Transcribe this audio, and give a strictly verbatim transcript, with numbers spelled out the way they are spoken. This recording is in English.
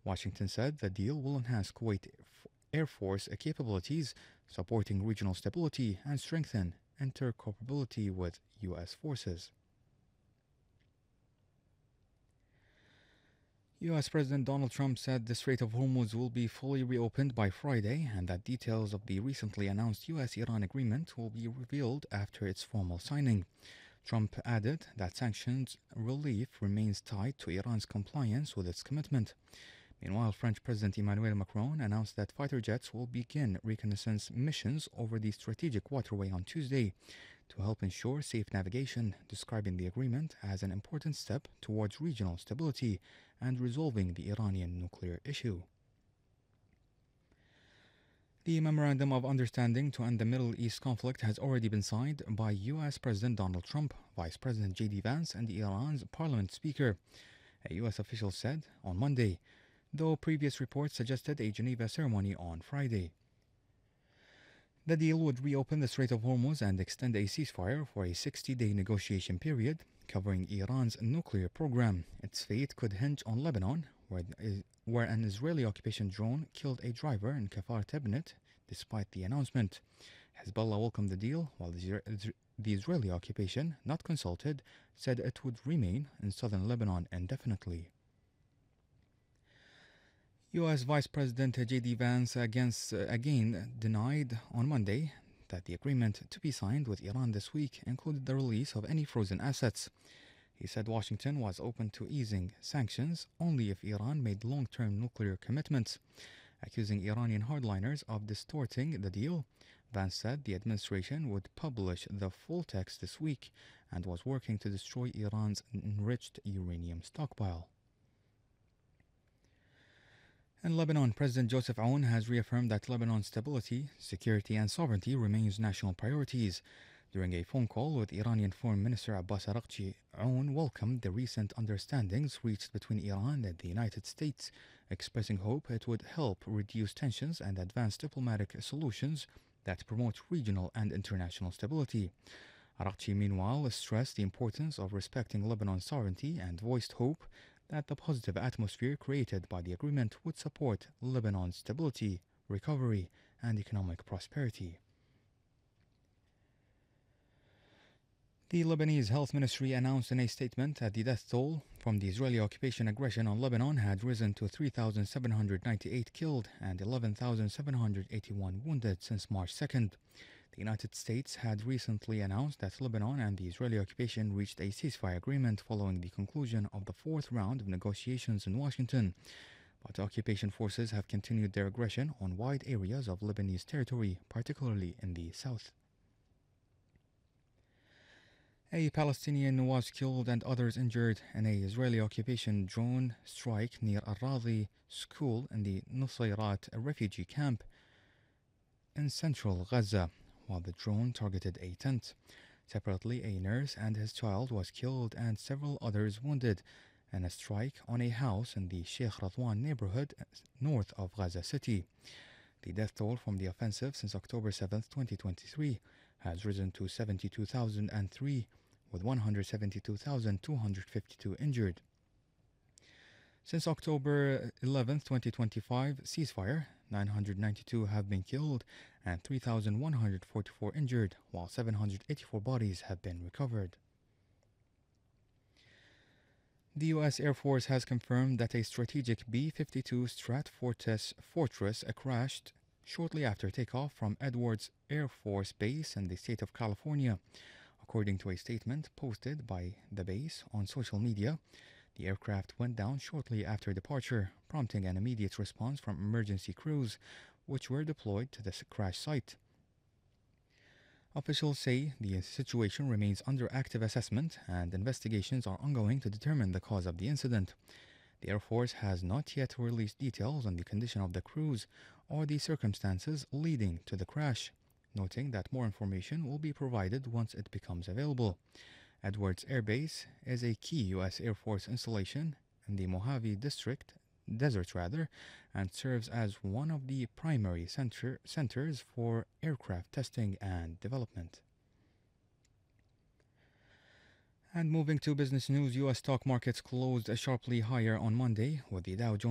Washington said the deal will enhance Kuwait Air Force capabilities, supporting regional stability and strengthen interoperability with U S forces. U S President Donald Trump said the Strait of Hormuz will be fully reopened by Friday and that details of the recently announced U S Iran agreement will be revealed after its formal signing. Trump added that sanctions relief remains tied to Iran's compliance with its commitment. Meanwhile, French President Emmanuel Macron announced that fighter jets will begin reconnaissance missions over the strategic waterway on Tuesday to help ensure safe navigation, describing the agreement as an important step towards regional stability and resolving the Iranian nuclear issue. The Memorandum of Understanding to End the Middle East Conflict has already been signed by U S President Donald Trump, Vice President J D Vance, and Iran's parliament speaker, a U S official said on Monday, though previous reports suggested a Geneva ceremony on Friday. The deal would reopen the Strait of Hormuz and extend a ceasefire for a sixty-day negotiation period, covering Iran's nuclear program. Its fate could hinge on Lebanon, where, where an Israeli occupation drone killed a driver in Kfar Tebnet, despite the announcement. Hezbollah welcomed the deal, while the, the Israeli occupation, not consulted, said it would remain in southern Lebanon indefinitely. U S Vice President J D Vance against, uh, again denied on Monday that the agreement to be signed with Iran this week included the release of any frozen assets. He said Washington was open to easing sanctions only if Iran made long-term nuclear commitments. Accusing Iranian hardliners of distorting the deal, Vance said the administration would publish the full text this week and was working to destroy Iran's enriched uranium stockpile. In Lebanon, President Joseph Aoun has reaffirmed that Lebanon's stability, security, and sovereignty remains national priorities. During a phone call with Iranian Foreign Minister Abbas Araghchi, Aoun welcomed the recent understandings reached between Iran and the United States, expressing hope it would help reduce tensions and advance diplomatic solutions that promote regional and international stability. Araghchi, meanwhile, stressed the importance of respecting Lebanon's sovereignty and voiced hope that the positive atmosphere created by the agreement would support Lebanon's stability, recovery, and economic prosperity. The Lebanese Health Ministry announced in a statement that the death toll from the Israeli occupation aggression on Lebanon had risen to three thousand seven hundred ninety-eight killed and eleven thousand seven hundred eighty-one wounded since March second. The United States had recently announced that Lebanon and the Israeli occupation reached a ceasefire agreement following the conclusion of the fourth round of negotiations in Washington. But the occupation forces have continued their aggression on wide areas of Lebanese territory, particularly in the south. A Palestinian was killed and others injured in a Israeli occupation drone strike near Al-Radi school in the Nusayrat refugee camp in central Gaza, while the drone targeted a tent. Separately, a nurse and his child was killed and several others wounded in a strike on a house in the Sheikh Radwan neighborhood north of Gaza City. The death toll from the offensive since October seventh, twenty twenty-three has risen to seventy-two thousand three, with one hundred seventy-two thousand two hundred fifty-two injured. Since October eleventh, twenty twenty-five ceasefire, nine hundred ninety-two have been killed and three thousand one hundred forty-four injured, while seven hundred eighty-four bodies have been recovered. The U S Air Force has confirmed that a strategic B fifty-two Strat Fortress crashed shortly after takeoff from Edwards Air Force Base in the state of California. According to a statement posted by the base on social media, the aircraft went down shortly after departure, prompting an immediate response from emergency crews, which were deployed to the crash site. Officials say the situation remains under active assessment and investigations are ongoing to determine the cause of the incident. The Air Force has not yet released details on the condition of the crews or the circumstances leading to the crash, noting that more information will be provided once it becomes available. Edwards Air Base is a key U S Air Force installation in the Mojave District, Desert rather, and serves as one of the primary center, centers for aircraft testing and development. And moving to business news, U S stock markets closed sharply higher on Monday, with the Dow Jones